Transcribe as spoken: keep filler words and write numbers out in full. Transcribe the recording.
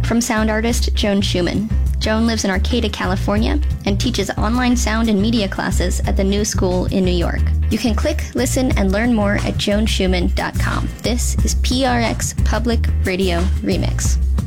from sound artist Joan Schumann. Joan lives in Arcata, California, and teaches online sound and media classes at the New School in New York. You can click, listen, and learn more at joan schumann dot com. This is P R X Public Radio Remix.